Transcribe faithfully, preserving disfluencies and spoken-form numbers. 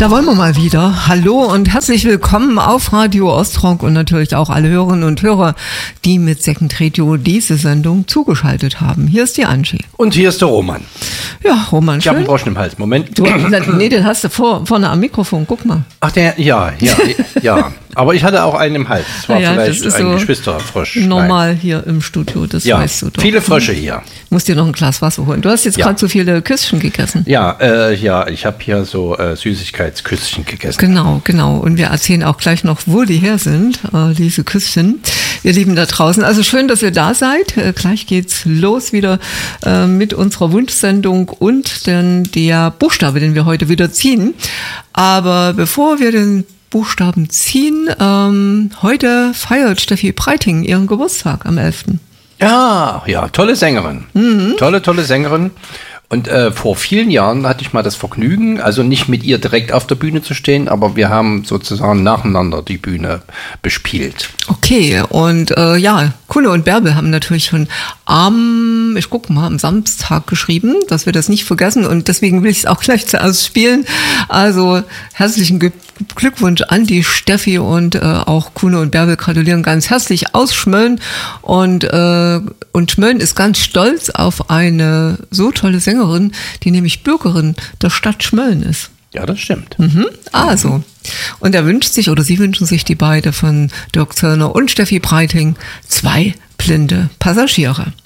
Da wollen wir mal wieder. Hallo und herzlich willkommen auf Radio Ostrock und natürlich auch alle Hörerinnen und Hörer, die mit Second Radio diese Sendung zugeschaltet haben. Hier ist die Angie. Und hier ist der Roman. Ja, Roman, Ich habe einen schön. Frosch im Hals. Moment. Du, nee, den hast du vor, vorne am Mikrofon. Guck mal. Ach, der, ja, ja, ja. Aber ich hatte auch einen im Hals. Das war Ja, das vielleicht ist ein so Geschwisterfrosch. Normal Nein. hier im Studio, das Ja, weißt du doch. viele Frösche hier. Musst dir noch ein Glas Wasser holen. Du hast jetzt Ja. gerade so viele Küsschen gegessen. Ja, äh, ja, ich habe hier so äh, Süßigkeitsküsschen gegessen. Genau, genau. Und wir erzählen auch gleich noch, wo die her sind, äh, diese Küsschen. Ihr Lieben da draußen. Also schön, dass ihr da seid. Äh, gleich geht's los wieder äh, mit unserer Wunschsendung und dann der Buchstabe, den wir heute wieder ziehen. Aber bevor wir den Buchstaben ziehen, ähm, heute feiert Steffi Breiting ihren Geburtstag am elften Ja, ja, tolle Sängerin. Mhm. Tolle, tolle Sängerin. Und äh, vor vielen Jahren hatte ich mal das Vergnügen, also nicht mit ihr direkt auf der Bühne zu stehen, aber wir haben sozusagen nacheinander die Bühne bespielt. Okay, und äh, ja, Kulle und Bärbel haben natürlich schon am, ich gucke mal, am Samstag geschrieben, dass wir das nicht vergessen und deswegen will ich es auch gleich zuerst spielen. Also herzlichen Ge- Glückwunsch an die Steffi und äh, auch Kuhle und Bärbel gratulieren ganz herzlich aus Schmölln und, äh, und Schmölln ist ganz stolz auf eine so tolle Sängerin, die nämlich Bürgerin der Stadt Schmölln ist. Ja, das stimmt. Mhm. Also, und er wünscht sich, oder sie wünschen sich, die beide von Dirk Zöllner und Steffi Breiting, zwei blinde Passagiere.